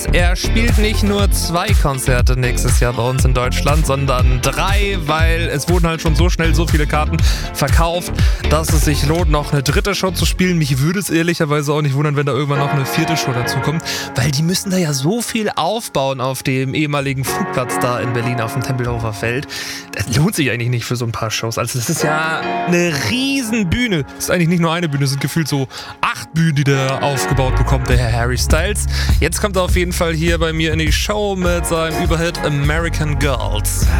Er spielt nicht nur 2 Konzerte nächstes Jahr bei uns in Deutschland, sondern 3, weil es wurden halt schon so schnell so viele Karten verkauft, dass es sich lohnt, noch eine 3. Show zu spielen. Mich würde es ehrlicherweise auch nicht wundern, wenn da irgendwann noch eine 4. Show dazu kommt, weil die müssen da ja so viel aufbauen auf dem ehemaligen Flugplatz da in Berlin auf dem Tempelhofer Feld. Das lohnt sich eigentlich nicht für so ein paar Shows. Also das ist ja eine riesen Bühne. Das ist eigentlich nicht nur eine Bühne, es sind gefühlt so 8 Bühnen, die der aufgebaut bekommt, der Herr Harry Styles. Jetzt kommt er auf jeden Fall hier bei mir in die Show mit seinem Überhit American Girls.